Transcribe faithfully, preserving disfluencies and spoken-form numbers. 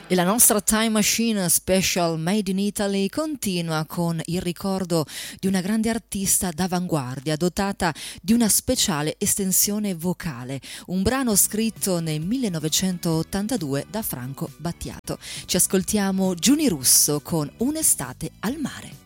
E la nostra Time Machine Special Made in Italy continua con il ricordo di una grande artista d'avanguardia dotata di una speciale estensione vocale, un brano scritto nel millenovecentottantadue da Franco Battiato. Ci ascoltiamo Giuni Russo con Un'estate al mare.